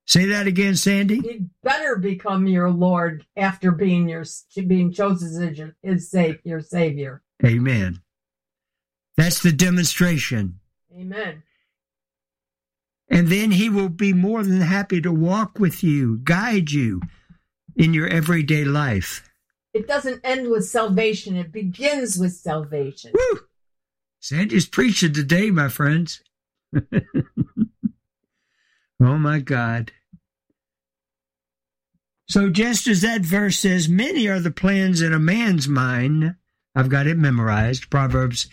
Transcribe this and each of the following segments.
Say that again, Sandy. He better become your Lord after being chosen as your Savior. Amen. That's the demonstration. Amen. And then he will be more than happy to walk with you, guide you in your everyday life. It doesn't end with salvation. It begins with salvation. Woo! Sandy's preaching today, my friends. Oh, my God. So just as that verse says, many are the plans in a man's mind. I've got it memorized. Proverbs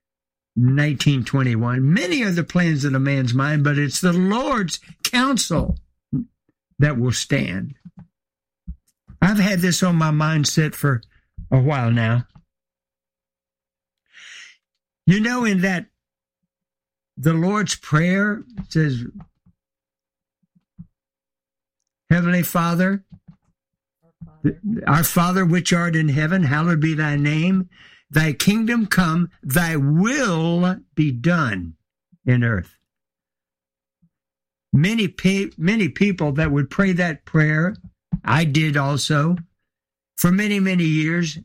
19:21. Many are the plans in a man's mind, but it's the Lord's counsel that will stand. I've had this on my mindset for a while now. You know, in that the Lord's Prayer says, Heavenly Father, our Father which art in heaven, hallowed be thy name. Thy kingdom come, thy will be done in earth. Many people that would pray that prayer, I did also, for many, many years,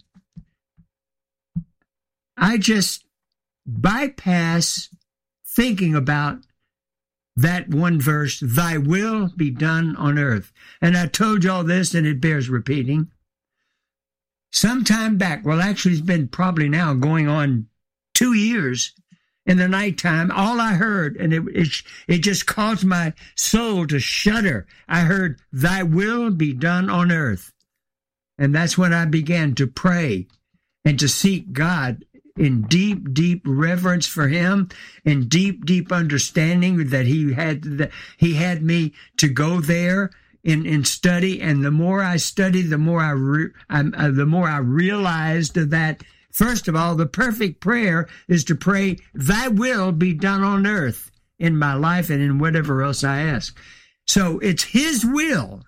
I just bypass thinking about that one verse, thy will be done on earth. And I told you all this, and it bears repeating. Sometime back, well, actually, it's been probably now going on 2 years, in the nighttime, all I heard, and it just caused my soul to shudder. I heard, thy will be done on earth. And that's when I began to pray and to seek God in deep, deep reverence for him, in deep, deep understanding that he had me to go there in study. And the more I studied, the more I realized that, first of all, the perfect prayer is to pray, thy will be done on earth in my life and in whatever else I ask. So it's his will.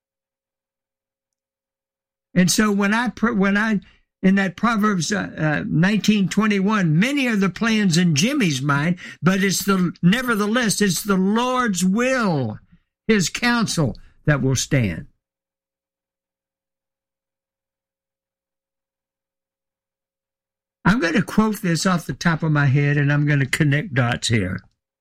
And so when I in that Proverbs 19:21, many are the plans in Jimmy's mind, but nevertheless, it's the Lord's will, his counsel, that will stand. I'm going to quote this off the top of my head, and I'm going to connect dots here.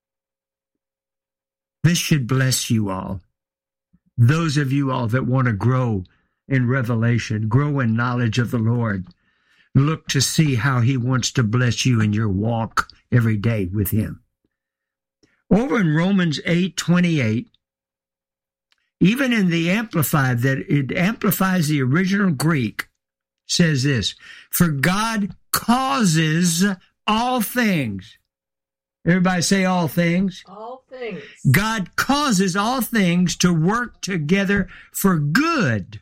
This should bless you all. Those of you all that want to grow in revelation, grow in knowledge of the Lord. Look to see how he wants to bless you in your walk every day with him. Over in Romans 8:28, even in the Amplified, that it amplifies the original Greek, says this, for God causes all things. Everybody say all things. All things. God causes all things to work together for good.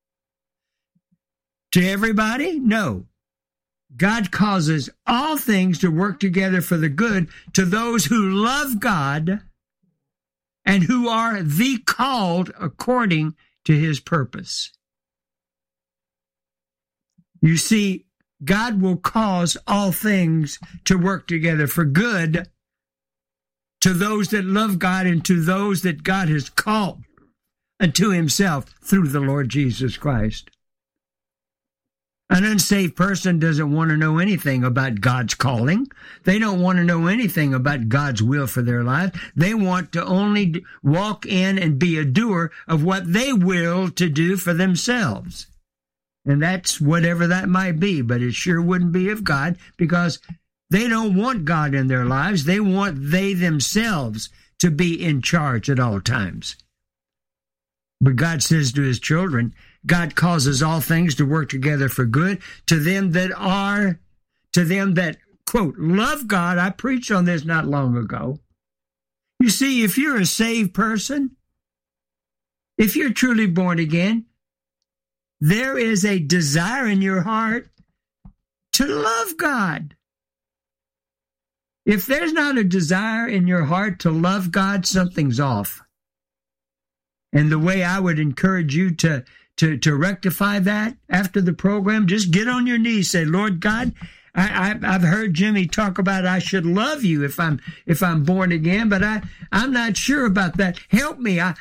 To everybody? No. God causes all things to work together for the good to those who love God and who are the called according to his purpose. You see, God will cause all things to work together for good to those that love God and to those that God has called unto himself through the Lord Jesus Christ. An unsaved person doesn't want to know anything about God's calling. They don't want to know anything about God's will for their life. They want to only walk in and be a doer of what they will to do for themselves. And that's whatever that might be, but it sure wouldn't be of God, because they don't want God in their lives. They want they themselves to be in charge at all times. But God says to his children, God causes all things to work together for good to them that, quote, love God. I preached on this not long ago. You see, if you're a saved person, if you're truly born again, there is a desire in your heart to love God. If there's not a desire in your heart to love God, something's off. And the way I would encourage you to rectify that after the program, just get on your knees, say, Lord God, I've heard Jimmy talk about I should love you if I'm born again, but I'm not sure about that. Help me.